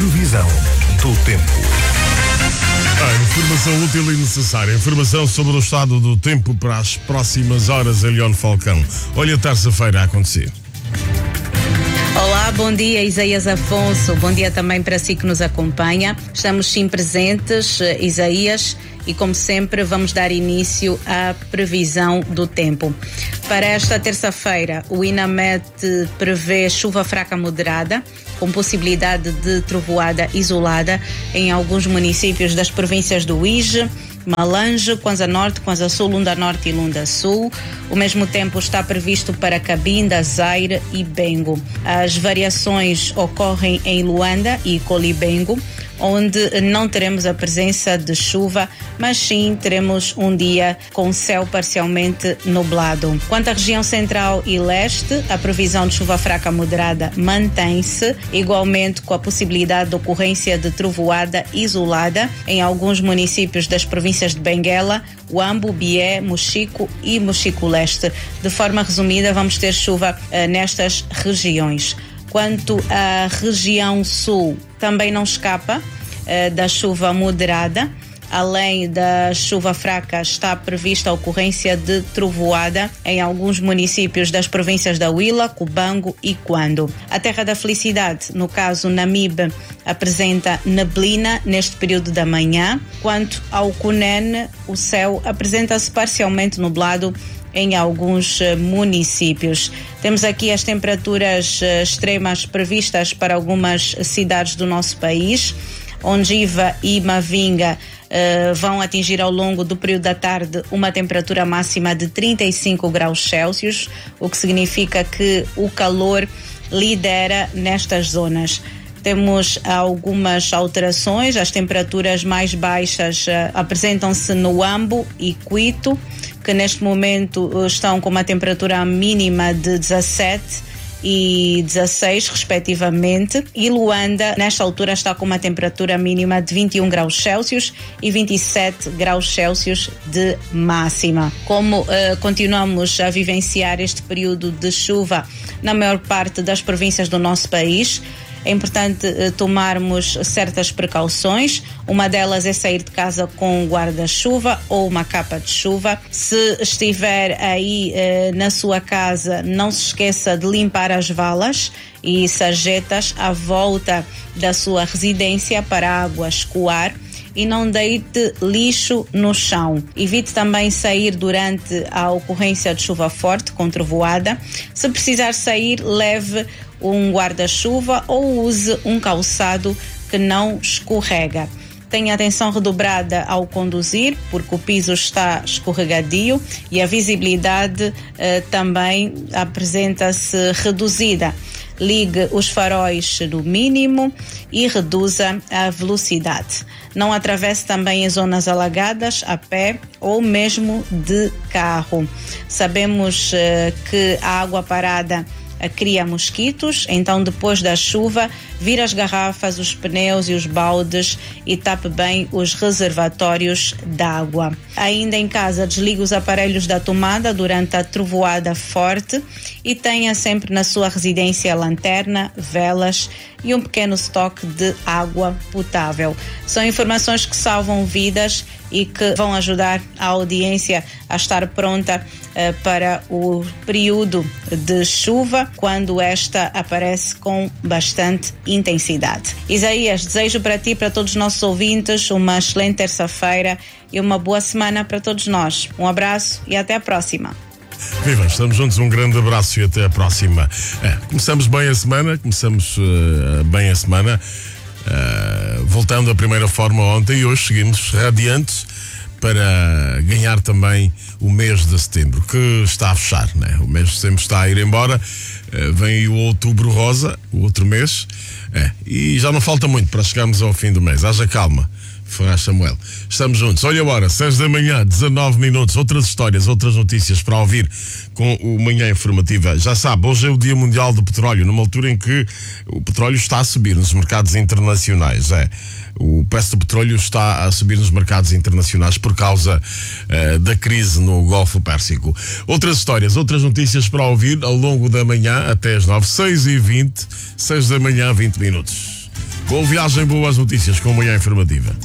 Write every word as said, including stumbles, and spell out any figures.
Previsão do tempo. A informação útil e necessária. Informação sobre o estado do tempo para as próximas horas em León Falcão. Olha a terça-feira a acontecer. Olá, bom dia Isaías Afonso, bom dia também para si que nos acompanha. Estamos sim presentes, Isaías, e como sempre vamos dar início à previsão do tempo. Para esta terça-feira, o INAMET prevê chuva fraca moderada, com possibilidade de trovoada isolada em alguns municípios das províncias do Uíge, Malange, Kwanza Norte, Kwanza Sul, Lunda Norte e Lunda Sul. O mesmo tempo está previsto para Cabinda, Zaire e Bengo. As variações ocorrem em Luanda e Colibengo, onde não teremos a presença de chuva, mas sim teremos um dia com céu parcialmente nublado. Quanto à região central e leste, a previsão de chuva fraca moderada mantém-se, igualmente com a possibilidade de ocorrência de trovoada isolada em alguns municípios das províncias de Benguela, Huambo, Bié, Mochico e Mochico Leste. De forma resumida, vamos ter chuva eh, nestas regiões. Quanto à região sul, também não escapa eh, da chuva moderada. Além da chuva fraca, está prevista a ocorrência de trovoada em alguns municípios das províncias da Huila, Cubango e Quando. A Terra da Felicidade, no caso Namibe, apresenta neblina neste período da manhã. Quanto ao Cunene, o céu apresenta-se parcialmente nublado em alguns municípios. Temos aqui as temperaturas extremas previstas para algumas cidades do nosso país. Ondiva e Mavinga uh, vão atingir ao longo do período da tarde uma temperatura máxima de trinta e cinco graus Celsius, o que significa que o calor lidera nestas zonas. Temos algumas alterações, as temperaturas mais baixas uh, apresentam-se no Huambo e Quito, que neste momento uh, estão com uma temperatura mínima de dezassete e dezasseis, respectivamente, e Luanda, nesta altura, está com uma temperatura mínima de vinte e um graus Celsius e vinte e sete graus Celsius de máxima. Como uh, continuamos a vivenciar este período de chuva na maior parte das províncias do nosso país, é importante uh, tomarmos certas precauções. Uma delas é sair de casa com guarda-chuva ou uma capa de chuva. Se estiver aí uh, na sua casa, não se esqueça de limpar as valas e sarjetas à volta da sua residência para a água escoar. E não deite lixo no chão. Evite também sair durante a ocorrência de chuva forte com trovoada. Se precisar sair, leve um guarda-chuva ou use um calçado que não escorrega. Tenha atenção redobrada ao conduzir, porque o piso está escorregadio e a visibilidade eh, também apresenta-se reduzida. Ligue os faróis no mínimo e reduza a velocidade. Não atravesse também as zonas alagadas a pé ou mesmo de carro. Sabemos uh, que a água parada uh, cria mosquitos, então depois da chuva, vire as garrafas, os pneus e os baldes e tape bem os reservatórios d'água. Ainda em casa, desligue os aparelhos da tomada durante a trovoada forte e tenha sempre na sua residência lanterna, velas e um pequeno estoque de água potável. São informações que salvam vidas e que vão ajudar a audiência a estar pronta uh, para o período de chuva, quando esta aparece com bastante intensidade. Isaías, desejo para ti e para todos os nossos ouvintes uma excelente terça-feira e uma boa semana para todos nós. Um abraço e até a próxima. Viva, estamos juntos, um grande abraço e até a próxima. É, começamos bem a semana, começamos uh, bem a semana, uh, voltando à primeira forma ontem e hoje seguimos radiantes para ganhar também o mês de setembro, que está a fechar, né? O mês de setembro está a ir embora, uh, vem o outubro rosa, o outro mês, é, e já não falta muito para chegarmos ao fim do mês. Haja calma, Ferraz Samuel. Estamos juntos. Olha agora, seis da manhã, dezanove minutos. Outras histórias, outras notícias para ouvir com o Manhã Informativa. Já sabe, hoje é o Dia Mundial do Petróleo, numa altura em que o petróleo está a subir nos mercados internacionais. É, o preço do petróleo está a subir nos mercados internacionais por causa uh, da crise no Golfo Pérsico. Outras histórias, outras notícias para ouvir ao longo da manhã até às nove, seis e vinte, seis da manhã, vinte minutos. Com viagem, boas notícias, com manhã informativa.